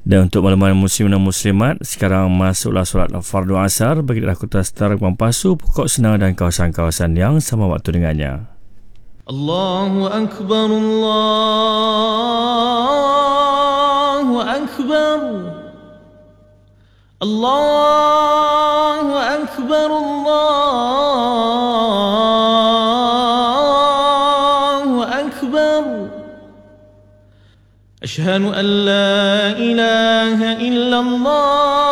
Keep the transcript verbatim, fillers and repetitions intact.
Dan untuk makluman muslim dan muslimat, sekarang masuklah solat fardu asar bagi daerah Kota Setara, Pampasu, Pokok Senang dan kawasan-kawasan yang sama waktu dengannya. Allahu Akbar, Allahu Akbar, Allahu Akbar, Allahu Akbar. Ashhadu an la ilaha illallah.